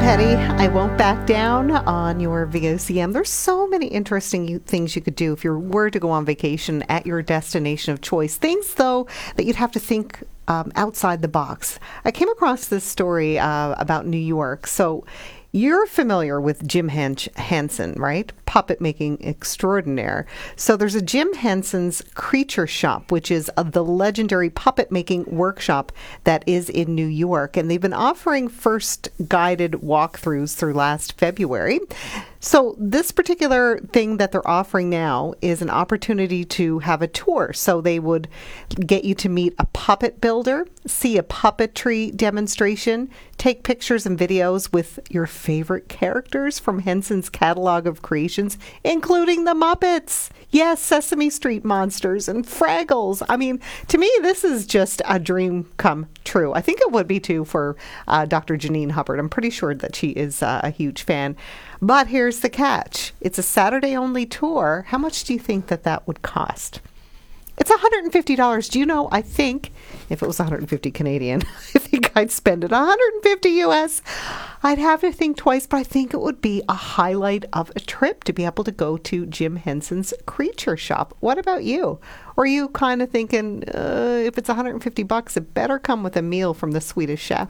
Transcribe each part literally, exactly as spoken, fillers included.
Petty, I Won't Back Down on your V O C M. There's so many interesting things you could do if you were to go on vacation at your destination of choice. Things, though, that you'd have to think um, outside the box. I came across this story uh, about New York. So you're familiar with Jim Hench- Henson, right? Puppet making extraordinaire. So there's a Jim Henson's Creature Shop, which is uh, the legendary puppet making workshop that is in New York. And they've been offering first guided walkthroughs through last February. So this particular thing that they're offering now is an opportunity to have a tour. So they would get you to meet a puppet builder, see a puppetry demonstration, take pictures and videos with your favorite characters from Henson's catalog of creations, including the Muppets. Yes, Sesame Street monsters and Fraggles. I mean, to me, this is just a dream come true. I think it would be too for uh, Doctor Janine Hubbard. I'm pretty sure that she is uh, a huge fan. But here's the catch. It's a Saturday-only tour. How much do you think that that would cost? It's one hundred fifty dollars. Do you know, I think, if it was one hundred fifty Canadian, I think I'd spend it one hundred fifty U S. I'd have to think twice, but I think it would be a highlight of a trip to be able to go to Jim Henson's Creature Shop. What about you? Or are you kind of thinking, uh, if it's one hundred fifty bucks, it better come with a meal from the Swedish chef?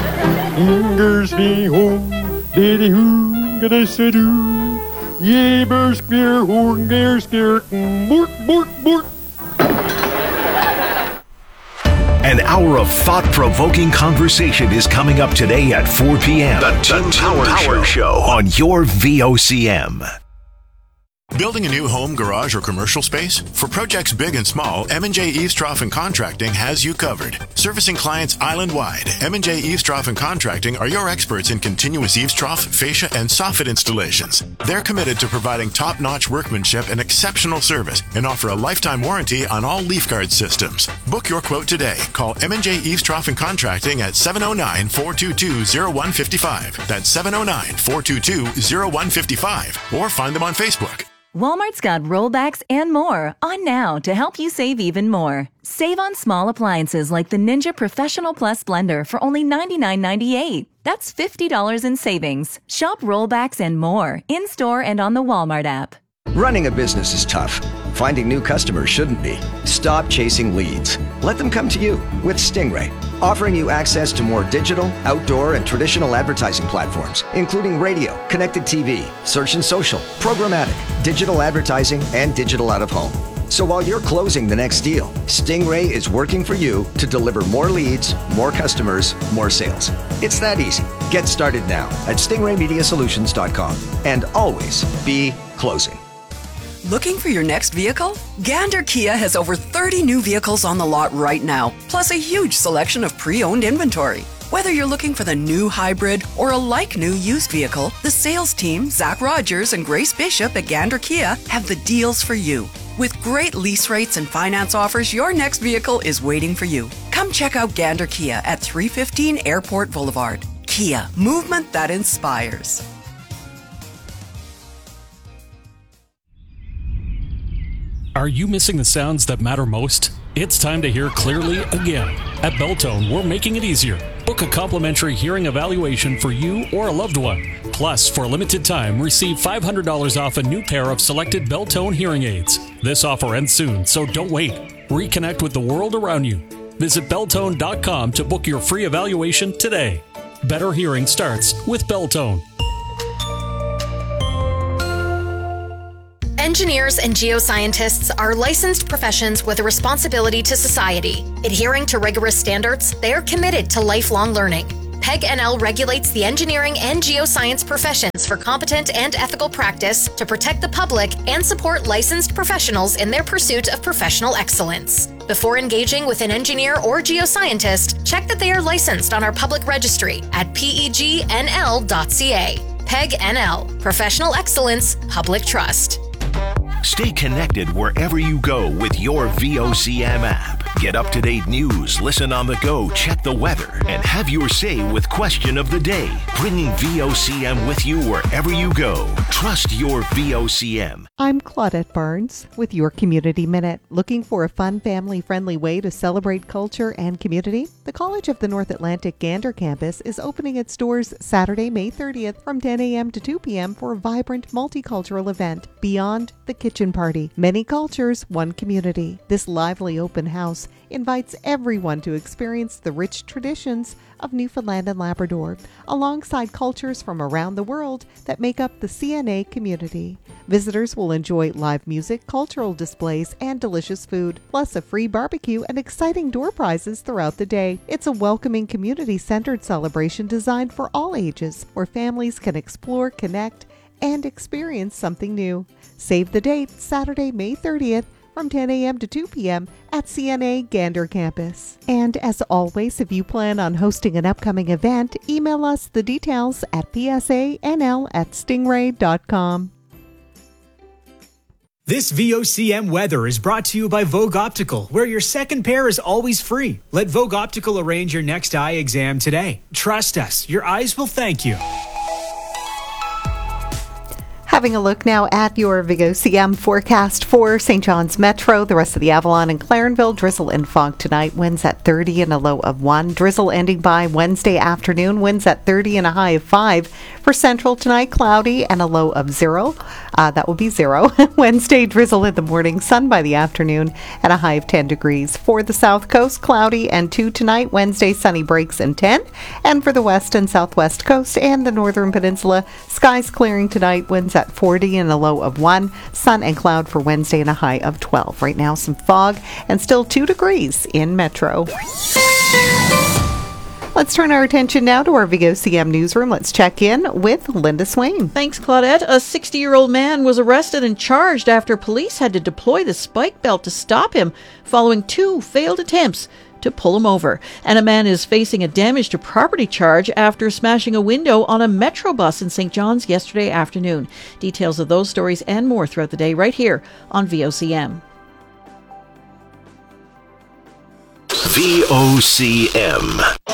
An hour of thought-provoking conversation is coming up today at four p.m. The Tim Power, Power Show. Show on your V O C M. Building a new home, garage, or commercial space? For projects big and small, M and J Eavestrough and Contracting has you covered. Servicing clients island-wide, M and J Eavestrough and Contracting are your experts in continuous eavestrough, fascia, and soffit installations. They're committed to providing top-notch workmanship and exceptional service and offer a lifetime warranty on all leaf guard systems. Book your quote today. Call M and J Eavestrough and Contracting at seven oh nine, four two two, oh one five five. That's seven oh nine, four two two, oh one five five. Or find them on Facebook. Walmart's got rollbacks and more on now to help you save even more. Save on small appliances like the Ninja Professional Plus blender for only ninety-nine ninety-eight. That's fifty dollars in savings. Shop rollbacks and more in-store and on the Walmart app. Running a business is tough. Finding new customers shouldn't be. Stop chasing leads. Let them come to you with Stingray, offering you access to more digital, outdoor, and traditional advertising platforms, including radio, connected T V, search and social, programmatic, digital advertising, and digital out-of-home. So while you're closing the next deal, Stingray is working for you to deliver more leads, more customers, more sales. It's that easy. Get started now at stingray media solutions dot com and always be closing. Looking for your next vehicle? Gander Kia has over thirty new vehicles on the lot right now, plus a huge selection of pre-owned inventory. Whether you're looking for the new hybrid or a like-new used vehicle, the sales team, Zach Rogers and Grace Bishop at Gander Kia, have the deals for you. With great lease rates and finance offers, your next vehicle is waiting for you. Come check out Gander Kia at three fifteen Airport Boulevard. Kia, movement that inspires. Are you missing the sounds that matter most? It's time to hear clearly again. At Beltone, we're making it easier. Book a complimentary hearing evaluation for you or a loved one. Plus, for a limited time, receive five hundred dollars off a new pair of selected Beltone hearing aids. This offer ends soon, so don't wait. Reconnect with the world around you. Visit Beltone dot com to book your free evaluation today. Better hearing starts with Beltone. Engineers and geoscientists are licensed professions with a responsibility to society. Adhering to rigorous standards, they are committed to lifelong learning. P E G N L regulates the engineering and geoscience professions for competent and ethical practice to protect the public and support licensed professionals in their pursuit of professional excellence. Before engaging with an engineer or geoscientist, check that they are licensed on our public registry at P E G N L dot C A. P E G N L, Professional Excellence, Public Trust. Stay connected wherever you go with your V O C M app. Get up-to-date news, listen on the go, check the weather, and have your say with Question of the Day. Bringing V O C M with you wherever you go. Trust your V O C M. I'm Claudette Barnes with your Community Minute. Looking for a fun, family-friendly way to celebrate culture and community? The College of the North Atlantic Gander campus is opening its doors Saturday, May thirtieth from ten a.m. to two p.m. for a vibrant multicultural event, Beyond the Kitchen Party. Many cultures, one community. This lively open house invites everyone to experience the rich traditions of Newfoundland and Labrador, alongside cultures from around the world that make up the C N A community. Visitors will enjoy live music, cultural displays, and delicious food, plus a free barbecue and exciting door prizes throughout the day. It's a welcoming, community-centered celebration designed for all ages, where families can explore, connect, and experience something new. Save the date, Saturday, May thirtieth, from ten a.m. to two p.m. at C N A Gander Campus. And as always, if you plan on hosting an upcoming event, email us the details at p s a n l at stingray dot com. This V O C M weather is brought to you by Vogue Optical, where your second pair is always free. Let Vogue Optical arrange your next eye exam today. Trust us, your eyes will thank you. Having a look now at your V O C M forecast for Saint John's Metro, the rest of the Avalon and Clarenville. Drizzle and fog tonight, winds at thirty and a low of one. Drizzle ending by Wednesday afternoon, winds at thirty and a high of five. For Central tonight, cloudy and a low of zero. Uh, that will be zero. Wednesday, drizzle in the morning, sun by the afternoon, and a high of ten degrees. For the South Coast, cloudy and two tonight. Wednesday, sunny breaks and ten. And for the West and Southwest Coast and the Northern Peninsula, skies clearing tonight, winds at forty and a low of one. Sun and cloud for Wednesday and a high of twelve. Right now, some fog and still two degrees in Metro. Let's turn our attention now to our V O C M newsroom. Let's check in with Linda Swain. Thanks, Claudette. A sixty-year-old man was arrested and charged after police had to deploy the spike belt to stop him following two failed attempts to pull him over. And a man is facing a damage to property charge after smashing a window on a Metro bus in Saint John's yesterday afternoon. Details of those stories and more throughout the day right here on V O C M. V O C M.